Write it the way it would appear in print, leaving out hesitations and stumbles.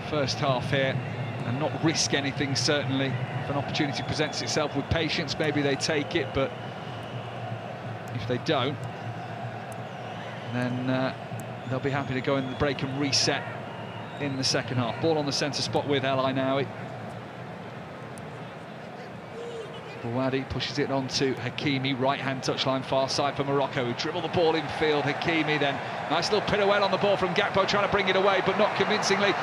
first half here and not risk anything, certainly. If an opportunity presents itself with patience, maybe they take it, but if they don't, then they'll be happy to go in the break and reset in the second half. Ball on the centre spot with El Ainaoui. Bouhaddi pushes it on to Hakimi, right-hand touchline, far side for Morocco, who dribble the ball in field. Hakimi then, nice little pirouette on the ball from Gakpo, trying to bring it away, but not convincingly.